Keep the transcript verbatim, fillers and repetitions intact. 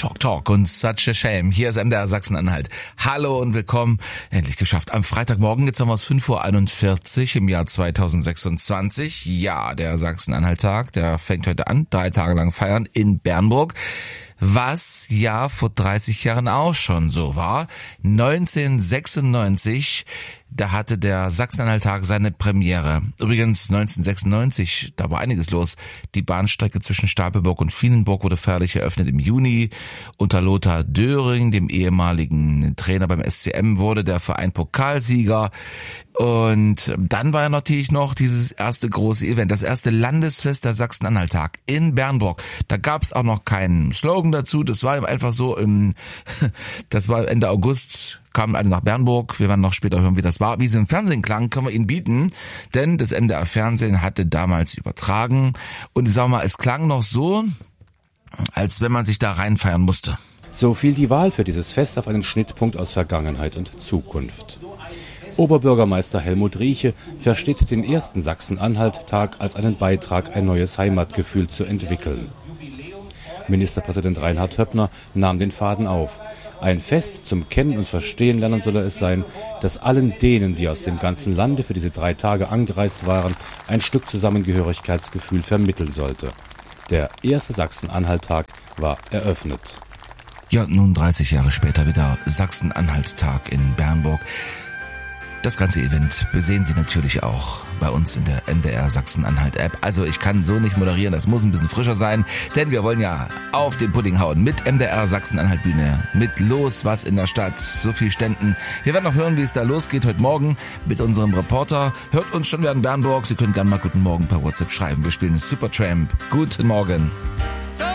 Talk, Talk und such a shame. Hier ist M D R Sachsen-Anhalt. Hallo und willkommen. Endlich geschafft. Am Freitagmorgen, jetzt haben wir es fünf Uhr einundvierzig im Jahr zweitausendsechsundzwanzig. Ja, der Sachsen-Anhalt-Tag, der fängt heute an. Drei Tage lang feiern in Bernburg. Was ja vor dreißig Jahren auch schon so war. neunzehnhundertsechsundneunzig, da hatte der Sachsen-Anhalt-Tag seine Premiere. Übrigens neunzehnhundertsechsundneunzig, da war einiges los. Die Bahnstrecke zwischen Stapelburg und Vilenburg wurde feierlich eröffnet im Juni. Unter Lothar Döring, dem ehemaligen Trainer beim S C M, wurde der Verein Pokalsieger. Und dann war ja natürlich noch dieses erste große Event, das erste Landesfest der Sachsen-Anhalt-Tag in Bernburg. Da gab es auch noch keinen Slogan dazu, das war einfach so im, das war Ende August, kamen alle nach Bernburg. Wir werden noch später hören, wie das war. Wie es im Fernsehen klang, können wir Ihnen bieten, denn das M D R Fernsehen hatte damals übertragen. Und ich sag mal, es klang noch so, als wenn man sich da reinfeiern musste. So fiel die Wahl für dieses Fest auf einen Schnittpunkt aus Vergangenheit und Zukunft. Oberbürgermeister Helmut Rieche versteht den ersten Sachsen-Anhalt-Tag als einen Beitrag, ein neues Heimatgefühl zu entwickeln. Ministerpräsident Reinhard Höppner nahm den Faden auf. Ein Fest zum Kennen und Verstehen lernen solle es sein, das allen denen, die aus dem ganzen Lande für diese drei Tage angereist waren, ein Stück Zusammengehörigkeitsgefühl vermitteln sollte. Der erste Sachsen-Anhalt-Tag war eröffnet. Ja, nun dreißig Jahre später wieder Sachsen-Anhalt-Tag in Bernburg. Das ganze Event sehen Sie natürlich auch bei uns in der M D R Sachsen-Anhalt-App. Also ich kann so nicht moderieren, das muss ein bisschen frischer sein, denn wir wollen ja auf den Pudding hauen mit M D R Sachsen-Anhalt-Bühne, mit Los was in der Stadt, so viel Ständen. Wir werden noch hören, wie es da losgeht heute Morgen mit unserem Reporter. Hört uns schon wieder in Bernburg, Sie können gerne mal guten Morgen per WhatsApp schreiben. Wir spielen Supertramp. Guten Morgen.